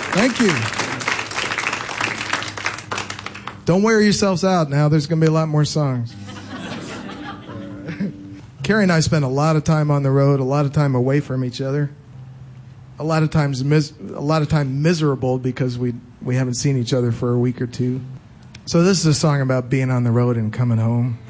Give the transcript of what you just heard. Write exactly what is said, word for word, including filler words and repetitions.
Thank you. Don't wear yourselves out now. There's going to be a lot more songs. Carrie and I spend a lot of time on the road, a lot of time away from each other. A lot of times, mis- a lot of time miserable because we we haven't seen each other for a week or two. So this is a song about being on the road and coming home.